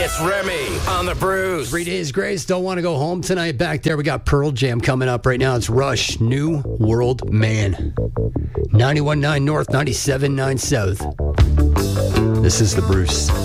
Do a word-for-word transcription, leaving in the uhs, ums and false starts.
It's Remy on the Bruce. Three Days Grace. Don't want to go home tonight. Back there, we got Pearl Jam coming up right now. It's Rush, New World Man. ninety-one point nine North, ninety-seven point nine South. This is the Bruce.